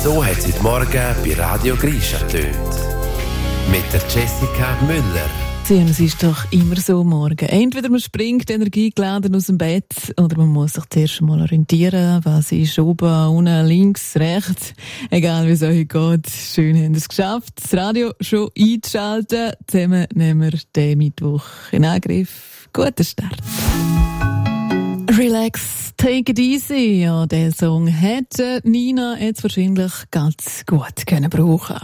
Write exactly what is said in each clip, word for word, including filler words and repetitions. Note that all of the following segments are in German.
So hat es heute Morgen bei Radio Grisha getönt. Mit der Jessica Müller. Es ist doch immer so am Morgen. Entweder man springt energiegeladen aus dem Bett oder man muss sich zuerst mal orientieren, was ist oben, unten, links, rechts. Egal wie es euch geht, schön haben wir es geschafft, das Radio schon einzuschalten. Zusammen nehmen wir den Mittwoch in Angriff. Guten Start. Relax, take it easy. Ja, den Song hätte Nina jetzt wahrscheinlich ganz gut können brauchen.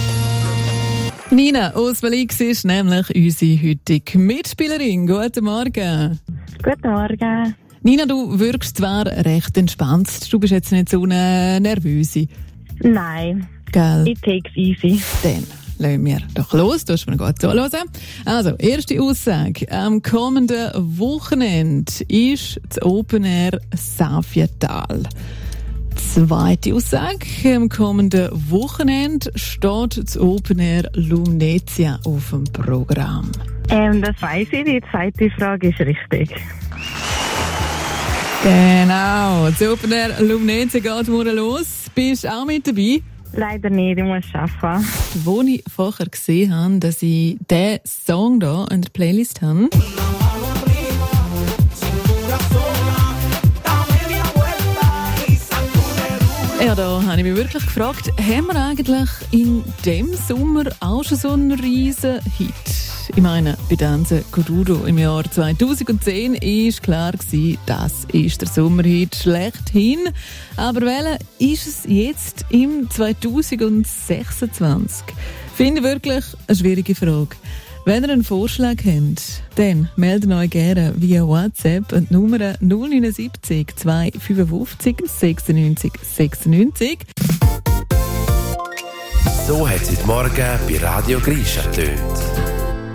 Nina aus Felix ist nämlich unsere heutige Mitspielerin. Guten Morgen. Guten Morgen. Nina, du wirkst zwar recht entspannt. Du bist jetzt nicht so eine Nervöse. Nein. Gell? It takes easy. Dann lassen wir doch los. Du musst mir gut zuhören. Also, erste Aussage. Am kommenden Wochenende ist das Open Air Safietal. Zweite Aussage. Am kommenden Wochenende steht das Open Air Lumnezia auf dem Programm. Ähm, das weiss ich. Die zweite Frage ist richtig. Genau. Das Open Air Lumnezia geht morgen los. Bist du auch mit dabei? Leider nicht, ich muss arbeiten. Wo ich vorher gesehen habe, dass ich diesen Song hier in der Playlist habe. Ja, da habe ich mich wirklich gefragt, haben wir eigentlich in dem Sommer auch schon so einen riesen Hit? Ich meine, bei Danze Kuduro im Jahr zweitausendzehn war klar, das ist der Sommerhit schlechthin. Aber welcher ist es jetzt im zweitausendsechsundzwanzig? Finde ich wirklich eine schwierige Frage. Wenn ihr einen Vorschlag habt, dann meldet euch gerne via WhatsApp an die Nummer null neun sieben zwei fünf fünf sechs neun sechs neun. So hat es heute Morgen bei Radio Grisha getönt.